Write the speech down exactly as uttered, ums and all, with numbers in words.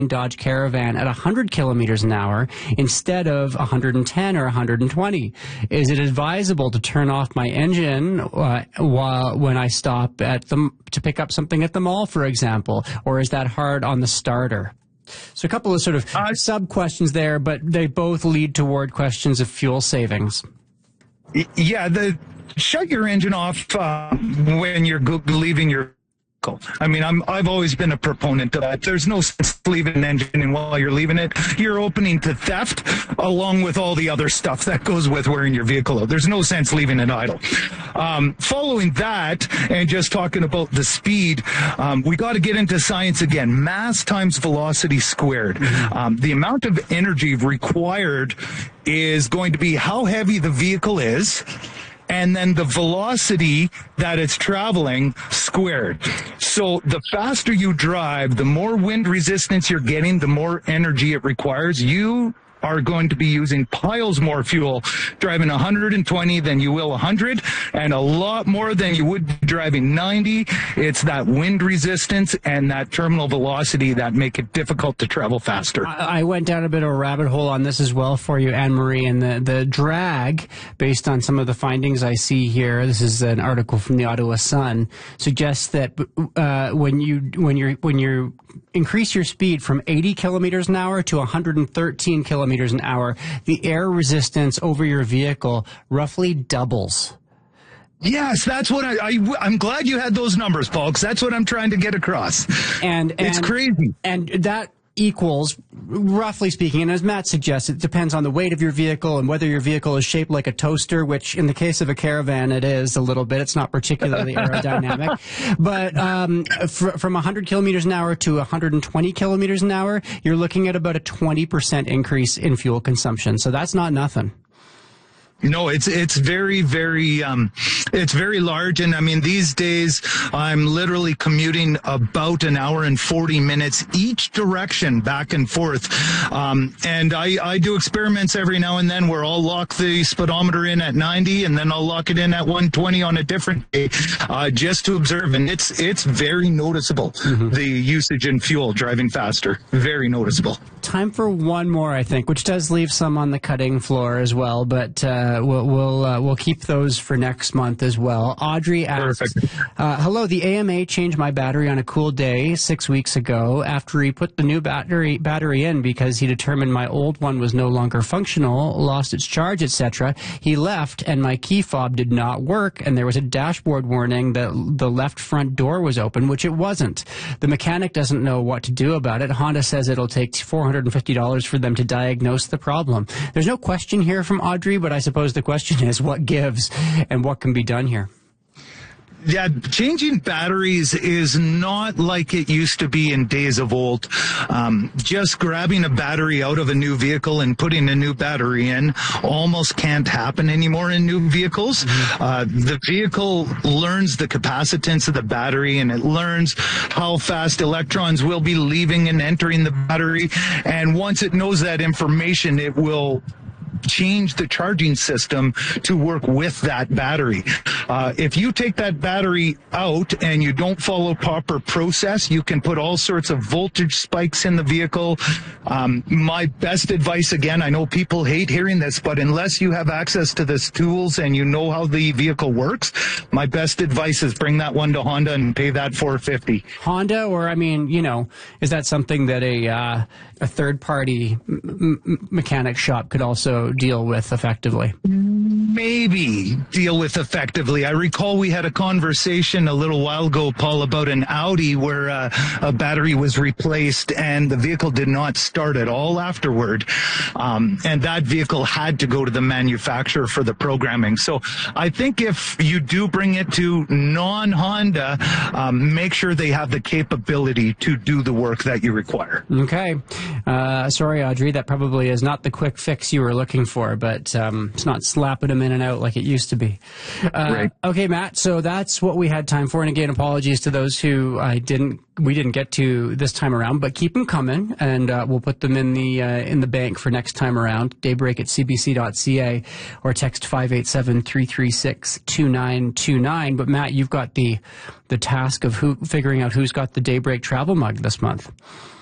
Dodge Caravan at one hundred kilometers an hour instead of one hundred ten or one hundred twenty? Is it advisable to turn off my engine uh, while when I stop at the to pick up something at the mall, for example, or is that hard on the starter? So a couple of sort of uh, sub questions there, but they both lead toward questions of fuel savings. Yeah, the shut your engine off uh, when you're go- leaving your I mean, I'm, I've always been a proponent of that. There's no sense leaving an engine, and while you're leaving it, you're opening to theft along with all the other stuff that goes with wearing your vehicle out. There's no sense leaving it idle. Um, following that, and just talking about the speed, um, we got to get into science again. Mass times velocity squared. Um, the amount of energy required is going to be how heavy the vehicle is, and then the velocity that it's traveling squared. So the faster you drive, the more wind resistance you're getting, the more energy it requires. You are going to be using piles more fuel driving one hundred twenty than you will one hundred, and a lot more than you would driving ninety. It's that wind resistance and that terminal velocity that make it difficult to travel faster. I went down a bit of a rabbit hole on this as well for you, Anne-Marie, and the, the drag, based on some of the findings I see here, this is an article from the Ottawa Sun, suggests that uh, when you when you're when you increase your speed from eighty kilometers an hour to one hundred thirteen kilometers an hour, the air resistance over your vehicle roughly doubles. Yes, that's what I, I, I'm glad you had those numbers, folks. That's what I'm trying to get across. And, and it's crazy. And that equals, roughly speaking, and as Matt suggests, it depends on the weight of your vehicle and whether your vehicle is shaped like a toaster, which in the case of a Caravan, it is a little bit. It's not particularly aerodynamic. But um, fr- from one hundred kilometers an hour to one hundred twenty kilometers an hour, you're looking at about a twenty percent increase in fuel consumption. So that's not nothing. No, it's it's very, very, um, it's very large. And I mean, these days, I'm literally commuting about an hour and forty minutes each direction, back and forth. Um, and I, I do experiments every now and then where I'll lock the speedometer in at ninety, and then I'll lock it in at one twenty on a different day, uh, just to observe. And it's it's very noticeable, mm-hmm. the usage in fuel driving faster. Very noticeable. Time for one more, I think, which does leave some on the cutting floor as well, but uh, we'll we'll, uh, we'll keep those for next month as well. Audrey asks, uh, hello, the A M A changed my battery on a cool day six weeks ago after he put the new battery battery in because he determined my old one was no longer functional, lost its charge, et cetera. He left, and my key fob did not work, and there was a dashboard warning that the left front door was open, which it wasn't. The mechanic doesn't know what to do about it. Honda says it'll take four hundred fifty dollars for them to diagnose the problem. There's no question here from Audrey, but I suppose the question is what gives and what can be done here. Yeah, changing batteries is not like it used to be in days of old. Um, just grabbing a battery out of a new vehicle and putting a new battery in almost can't happen anymore in new vehicles. Mm-hmm. Uh, the vehicle learns the capacitance of the battery, and it learns how fast electrons will be leaving and entering the battery. And once it knows that information, it will change the charging system to work with that battery. Uh, if you take that battery out and you don't follow proper process, you can put all sorts of voltage spikes in the vehicle. Um, my best advice, again, I know people hate hearing this, but unless you have access to this tools and you know how the vehicle works, my best advice is bring that one to Honda and pay that four hundred fifty dollars. Honda, or I mean, you know, is that something that a uh, a third-party m- mechanic shop could also deal with effectively? Maybe deal with effectively. I recall we had a conversation a little while ago, Paul, about an Audi where uh, a battery was replaced and the vehicle did not start at all afterward. Um, and that vehicle had to go to the manufacturer for the programming. So I think if you do bring it to non-Honda, um, make sure they have the capability to do the work that you require. Okay. Uh, sorry, Audrey, that probably is not the quick fix you were looking for, but um, it's not slapping them in and out like it used to be. Uh, right. Okay, Matt, so that's what we had time for. And again, apologies to those who I didn't, we didn't get to this time around, but keep them coming, and uh, we'll put them in the uh, in the bank for next time around. Daybreak at c b c dot c a or text five eight seven, three three six, two nine two nine. But Matt, you've got the the task of who figuring out who's got the Daybreak travel mug this month.